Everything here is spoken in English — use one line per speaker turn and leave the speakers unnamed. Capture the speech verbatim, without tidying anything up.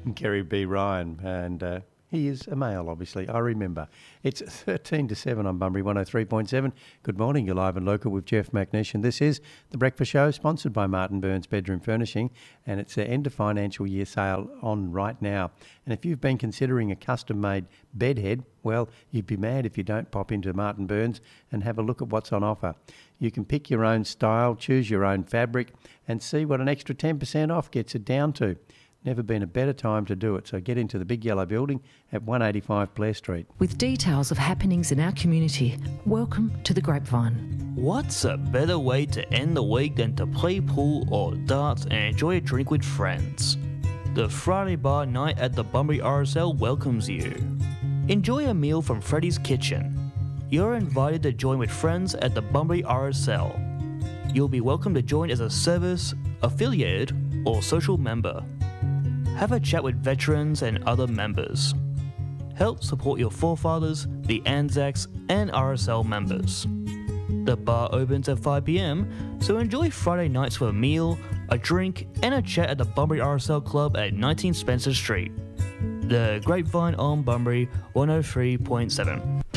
Kerry B. Ryan, and uh, he is a male, obviously, I remember. It's thirteen to seven on Bunbury one oh three point seven. Good morning, you're live and local with Jeff McNish, and this is The Breakfast Show, sponsored by Martin Burns Bedroom Furnishing, and it's the end of financial year sale on right now. And if you've been considering a custom-made bed head, well, you'd be mad if you don't pop into Martin Burns and have a look at what's on offer. You can pick your own style, choose your own fabric, and see what an extra ten percent off gets it down to. Never been a better time to do it, so get into the big yellow building at one eighty-five Blair Street.
With details of happenings in our community, welcome to The Grapevine.
What's a better way to end the week than to play pool or darts and enjoy a drink with friends? The Friday Bar Night at the Bunbury R S L welcomes you. Enjoy a meal from Freddy's Kitchen. You're invited to join with friends at the Bunbury R S L. You'll be welcome to join as a service, affiliated, or social member. Have a chat with veterans and other members. Help support your forefathers, the Anzacs, and R S L members. The bar opens at five p.m, so enjoy Friday nights for a meal, a drink, and a chat at the Bunbury R S L Club at nineteen Spencer Street. The Grapevine on Bunbury one oh three point seven.